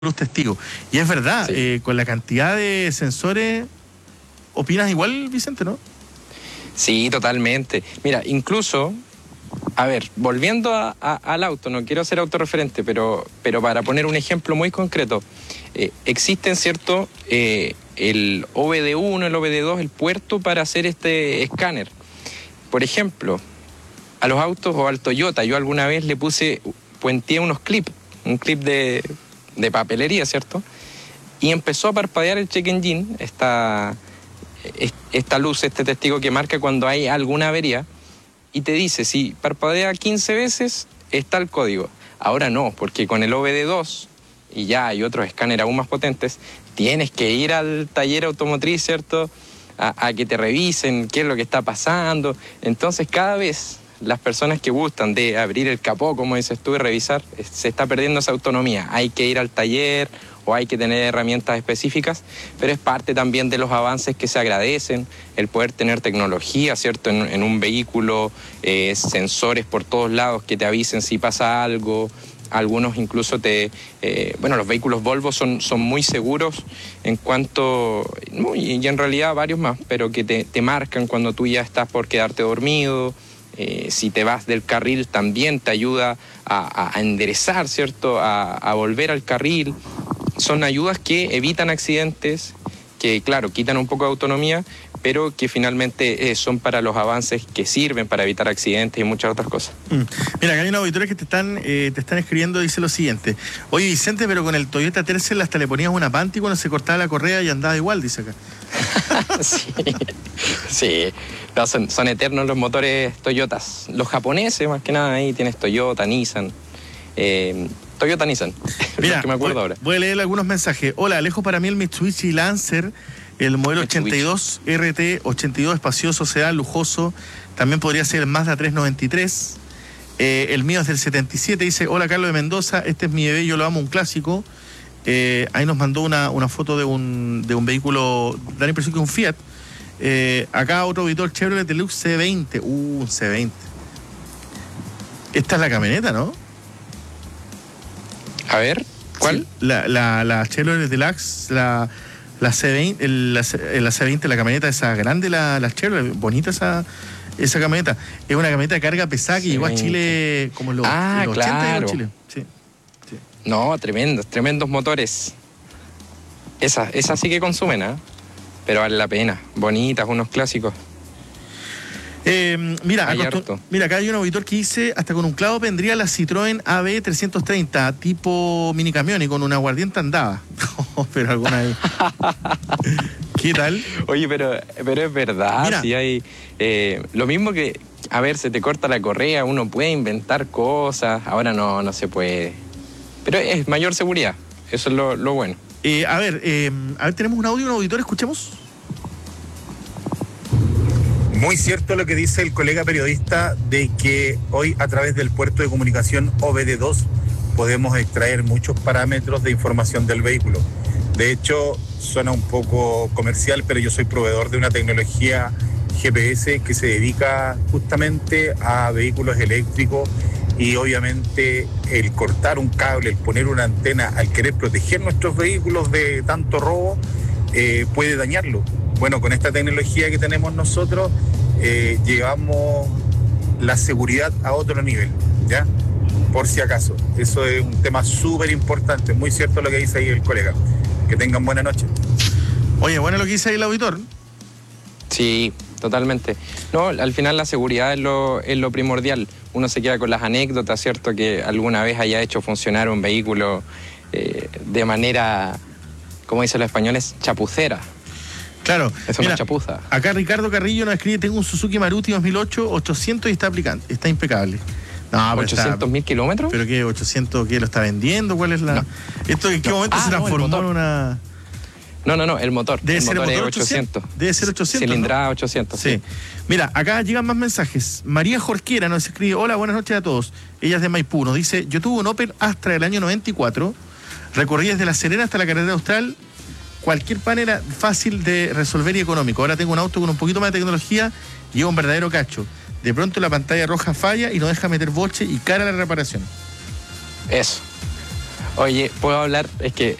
los testigos. Y es verdad, Sí. con la cantidad de sensores, ¿opinas igual, Vicente, no? Sí, totalmente. Mira, incluso, a ver, volviendo al auto, no quiero ser autorreferente, pero para poner un ejemplo muy concreto, existen, ¿cierto?, el OBD1, el OBD2, el puerto para hacer este escáner. Por ejemplo, a los autos o al Toyota, yo alguna vez le puenteé unos clips, un clip de papelería, ¿cierto? Y empezó a parpadear el check engine, esta luz, este testigo que marca cuando hay alguna avería, y te dice, si parpadea 15 veces, está el código. Ahora no, porque con el OBD2, y ya hay otros escáneres aún más potentes, tienes que ir al taller automotriz, ¿cierto?, a que te revisen qué es lo que está pasando. Entonces, cada vez las personas que gustan de abrir el capó, como dices tú, y revisar, se está perdiendo esa autonomía. Hay que ir al taller o hay que tener herramientas específicas, pero es parte también de los avances que se agradecen, el poder tener tecnología, ¿cierto?, en un vehículo, sensores por todos lados que te avisen si pasa algo. Algunos incluso los vehículos Volvo son muy seguros en cuanto, y en realidad varios más, pero que te marcan cuando tú ya estás por quedarte dormido. Si te vas del carril también te ayuda a enderezar, ¿cierto?, a volver al carril. Son ayudas que evitan accidentes, que claro, quitan un poco de autonomía, pero que finalmente son para los avances que sirven para evitar accidentes y muchas otras cosas. Mira, acá hay una auditoría que te están escribiendo, dice lo siguiente: oye, Vicente, pero con el Toyota Tercel hasta le ponías una panty cuando se cortaba la correa y andaba igual, dice acá. Sí. No, son eternos los motores Toyotas. Los japoneses, más que nada, ahí tienes Toyota, Nissan. Toyota, Nissan, Mira, que me acuerdo ahora. Voy a leer algunos mensajes. Hola, Alejo, para mí el Mitsubishi Lancer, el modelo 82 RT, 82 espacioso, sedán, lujoso. También podría ser el Mazda 393. El mío es del 77, dice: hola, Carlos de Mendoza, este es mi bebé, yo lo amo, un clásico. Ahí nos mandó una foto de un vehículo, da la impresión que es un Fiat. Acá otro auditor, Chevrolet Deluxe C20. Un C20. Esta es la camioneta, ¿no? A ver, ¿cuál? Sí, la Chevrolet Deluxe, la C20, la C20, la camioneta esa grande, la Chevrolet, bonita esa camioneta. Es una camioneta de carga pesada que llegó a Chile como en los 80 claro. llegó a Chile. Sí. No, tremendos motores. Esa sí que consumen, ¿eh? Pero vale la pena. Bonitas, unos clásicos. Mira, acá hay un auditor que dice: hasta con un clavo vendría la Citroën AB 330, tipo minicamión, y con un aguardiente andaba. Pero alguna ahí. ¿Qué tal? Oye, pero es verdad. Mira. Si hay lo mismo que, a ver, se te corta la correa, uno puede inventar cosas. Ahora no se puede. Pero es mayor seguridad. Eso es lo bueno. A ver, tenemos un auditor, escuchemos. Muy cierto lo que dice el colega periodista de que hoy a través del puerto de comunicación OBD2 podemos extraer muchos parámetros de información del vehículo. De hecho, suena un poco comercial, pero yo soy proveedor de una tecnología GPS que se dedica justamente a vehículos eléctricos, y obviamente el cortar un cable, el poner una antena, al querer proteger nuestros vehículos de tanto robo, puede dañarlo. Bueno, con esta tecnología que tenemos nosotros, llevamos la seguridad a otro nivel, ¿ya? Por si acaso. Eso es un tema súper importante. Muy cierto lo que dice ahí el colega. Que tengan buena noche. Oye, bueno lo que dice ahí el auditor. Sí, totalmente. No, al final la seguridad es lo primordial. Uno se queda con las anécdotas, ¿cierto? Que alguna vez haya hecho funcionar un vehículo de manera, como dicen los españoles, chapucera. Claro. Es una chapuza. Acá Ricardo Carrillo nos escribe: tengo un Suzuki Maruti 2008, 800 y está impecable. No, pero 800.000 kilómetros. ¿Pero qué? ¿800 qué lo está vendiendo? ¿Cuál es la...? No. ¿Esto en qué momento se transformó en una...? No, el motor. Debe ser el motor es 800. Debe ser 800, cilindrada, ¿no? 800, sí. Mira, acá llegan más mensajes. María Jorquera nos escribe: hola, buenas noches a todos. Ella es de Maipú. Nos dice: yo tuve un Opel Astra del año 94. Recorrí desde La Serena hasta la carretera austral. Cualquier pan era fácil de resolver y económico. Ahora tengo un auto con un poquito más de tecnología y es un verdadero cacho. De pronto la pantalla roja falla y no deja meter boche y cara a la reparación. Eso. Oye, ¿puedo hablar? Es que